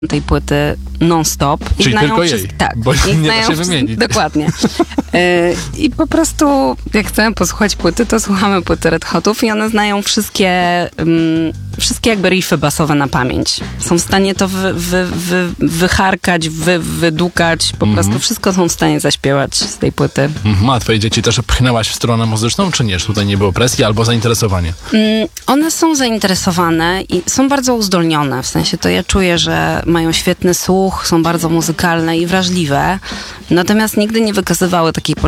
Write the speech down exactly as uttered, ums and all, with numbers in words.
tej płyty non-stop. I Czyli znają tylko wszyscy- jej, tak, bo i nie da znają się wszyscy- wymienić. Dokładnie. Y, I po prostu jak chcemy posłuchać płyty, to słuchamy płyty Red Hotów i one znają wszystkie mm, wszystkie jakby riffy basowe na pamięć. Są w stanie to wy, wy, wy, wycharkać, wy, wydukać, po prostu wszystko są w stanie zaśpiewać z tej płyty. Mhm, a twoje dzieci też pchnęłaś w stronę muzyczną, czy nie? Czy tutaj nie było presji albo zainteresowanie? Mm, One są zainteresowane i są bardzo uzdolnione, w sensie to ja czuję, że mają świetny słuch, są bardzo muzykalne i wrażliwe, natomiast nigdy nie wykazywały takiej